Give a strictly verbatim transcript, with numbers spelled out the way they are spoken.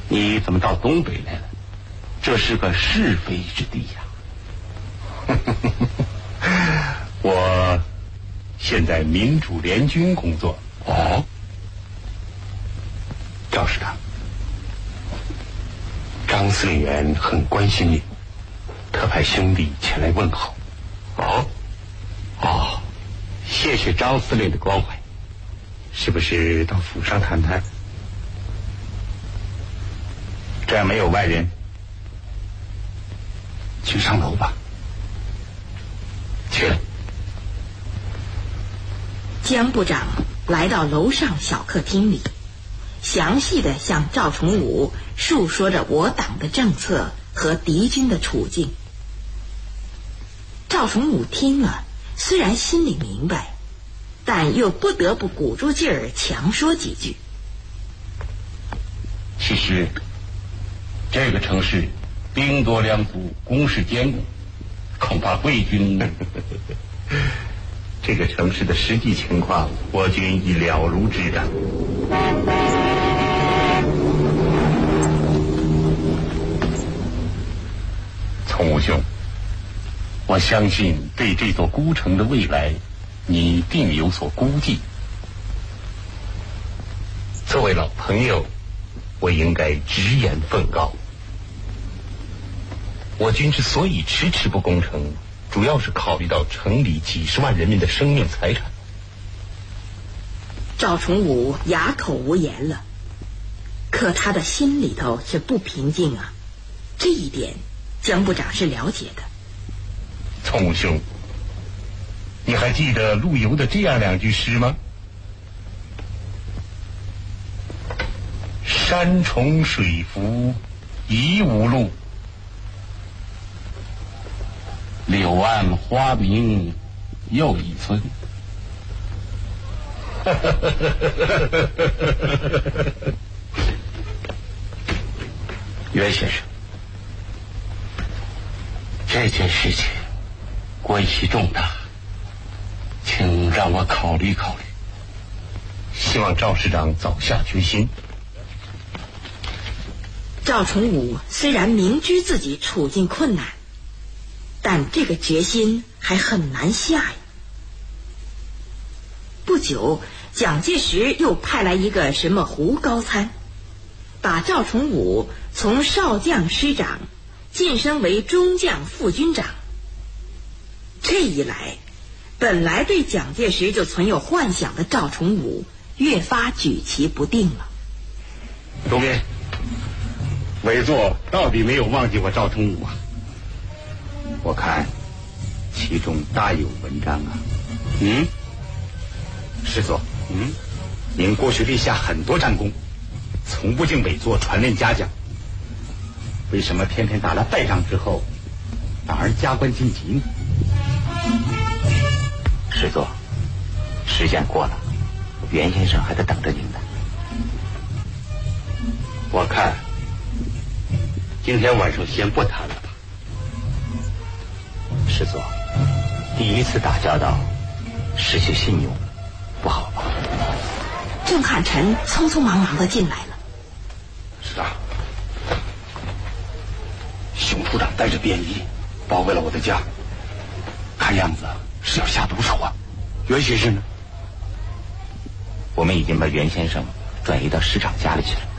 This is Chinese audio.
你怎么到东北来了？这是个是非之地呀。 我现在民主联军工作。 哦， 赵师长，张司令员很关心你，特派兄弟前来问候。 哦，哦，谢谢张司令的关怀。 是不是到府上谈谈？这儿没有外人，去上楼吧。去了。 江部长来到楼上小客厅里，详细的向赵崇武述说着我党的政策和敌军的处境。赵崇武听了，虽然心里明白，但又不得不鼓住劲儿强说几句。 其实这个城市兵多粮足，工事坚固，恐怕贵军这个城市的实际情况，我军已了如指掌。崇武兄，我相信对这座孤城的未来，你定有所估计。作为老朋友，我应该直言奉告。我军之所以迟迟不攻城，主要是考虑到城里几十万人民的生命财产。 赵崇武哑口无言了，可他的心里头是不平静啊，这一点江部长是了解的。 崇武兄，你还记得陆游的这样两句诗吗？山重水复疑无路， 柳暗花明又一村。 袁先生， 这件事情关系重大，请让我考虑考虑。 希望赵师长早下决心。 赵崇武虽然明知自己处境困难，但这个决心还很难下呀。不久，蒋介石又派来一个什么胡高参，把赵崇武从少将师长晋升为中将副军长。这一来，本来对蒋介石就存有幻想的赵崇武越发举棋不定了。 东边，委座到底没有忘记我赵崇武啊？我看其中大有文章啊。 嗯， 师座，嗯，您过去立下很多战功，从不敬委座传练嘉奖，为什么偏偏打了败仗之后反而加官晋级呢？师座，时间过了，袁先生还在等着您呢。 我看今天晚上先不谈了吧。 师座，第一次打交道，失去信用，不好吧？ 郑汉臣匆匆忙忙的进来了。 是啊，熊处长带着便衣包围了我的家，看样子是要下毒手啊。袁先生呢？我们已经把袁先生转移到师长家里去了。